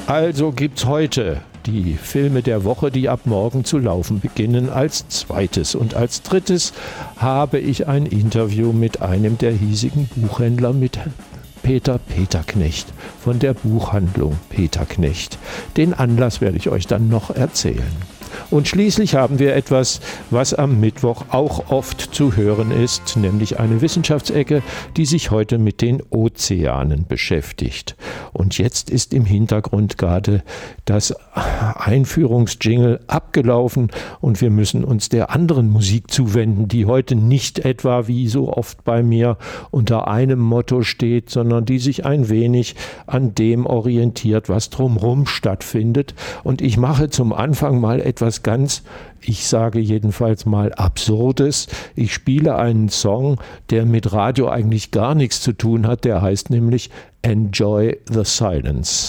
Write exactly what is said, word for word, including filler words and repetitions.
Also gibt's heute die Filme der Woche, die ab morgen zu laufen beginnen, als zweites. Und als drittes habe ich ein Interview mit einem der hiesigen Buchhändler, mit Peter Peterknecht von der Buchhandlung Peterknecht. Den Anlass werde ich euch dann noch erzählen. Und schließlich haben wir etwas, was am Mittwoch auch oft zu hören ist, nämlich eine Wissenschaftsecke, die sich heute mit den Ozeanen beschäftigt. Und jetzt ist im Hintergrund gerade das Einführungsjingle abgelaufen und wir müssen uns der anderen Musik zuwenden, die heute nicht etwa wie so oft bei mir unter einem Motto steht, sondern die sich ein wenig an dem orientiert, was drumherum stattfindet. Und ich mache zum Anfang mal etwas ganz, ich sage jedenfalls mal Absurdes. Ich spiele einen Song, der mit Radio eigentlich gar nichts zu tun hat, der heißt nämlich Enjoy the Silence.